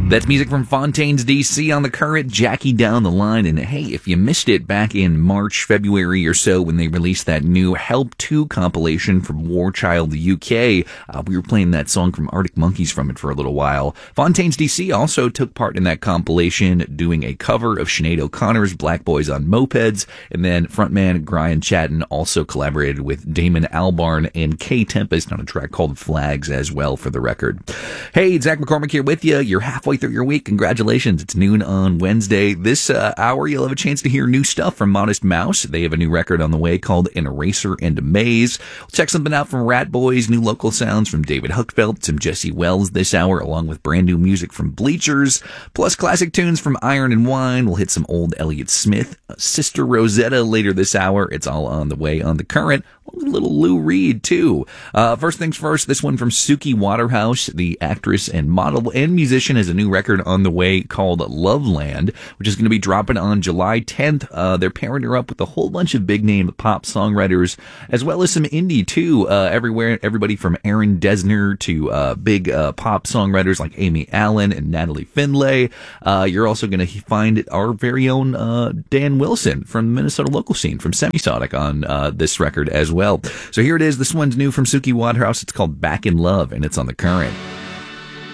That's music from Fontaines DC on the current, Jackie down the line. And hey, if you missed it back in March, February or so when they released that new Help 2 compilation from Warchild UK, we were playing that song from Arctic Monkeys from it for a little while. Fontaines DC also took part in that compilation doing a cover of Sinead O'Connor's Black Boys on Mopeds. And then frontman Brian Chatton also collaborated with Damon Albarn and K Tempest on a track called Flags as well, for the record. Hey, Zach McCormick here with you. You're halfway through your week. Congratulations. It's noon on Wednesday. This hour, you'll have a chance to hear new stuff from Modest Mouse. They have a new record on the way called An Eraser and a Maze. We'll check something out from Rat Boys, new local sounds from David Huckfeld, some Jesse Wells this hour, along with brand new music from Bleachers, plus classic tunes from Iron and Wine. We'll hit some old Elliott Smith, Sister Rosetta later this hour. It's all on the way on the current. A little Lou Reed, too. First things first, this one from Suki Waterhouse, the actress and model and musician, has a new record on the way called Loveland, which is going to be dropping on July 10th. They're pairing her up with a whole bunch of big-name pop songwriters, as well as some indie, too. Everybody from Aaron Dessner to big pop songwriters like Amy Allen and Natalie Findlay. You're also going to find our very own Dan Wilson from the Minnesota local scene, from Semisonic, on this record as well. So here it is. This one's new from Suki Waterhouse. It's called Back in Love, and it's on the current.